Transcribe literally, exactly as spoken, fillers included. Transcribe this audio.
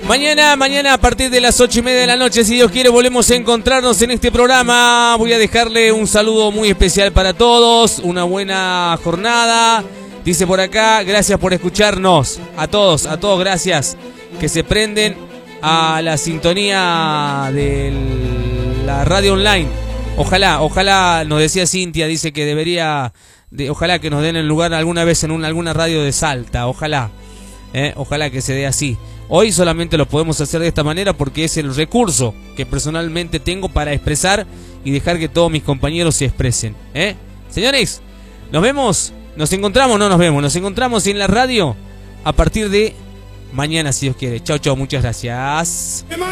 Mañana, mañana a partir de las ocho y media de la noche, si Dios quiere, volvemos a encontrarnos en este programa. Voy a dejarle un saludo muy especial para todos, una buena jornada. Dice por acá, gracias por escucharnos. A todos, a todos, gracias. Que se prenden a la sintonía de la radio online. Ojalá, ojalá, nos decía Cintia, dice que debería, de, ojalá que nos den el lugar alguna vez en una, alguna radio de Salta, ojalá, eh, ojalá que se dé así. Hoy solamente lo podemos hacer de esta manera porque es el recurso que personalmente tengo para expresar y dejar que todos mis compañeros se expresen, ¿eh? Señores, nos vemos, nos encontramos, no nos vemos, nos encontramos en la radio a partir de mañana, si Dios quiere. Chau, chau, muchas gracias.